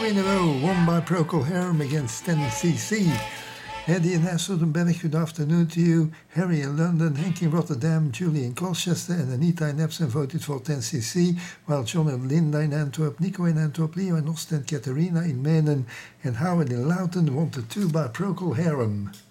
in a row, won by Procol Harum against 10cc. Eddie in Asseldenberg, good afternoon to you. Harry in London, Henk in Rotterdam, Julie in Colchester, and Anita in Epsom voted for 10cc, while John and Linda in Antwerp, Nico in Antwerp, Leo in Ostend, Katerina in Menen, and Howard in Loughton wanted 2 by Procol Harum.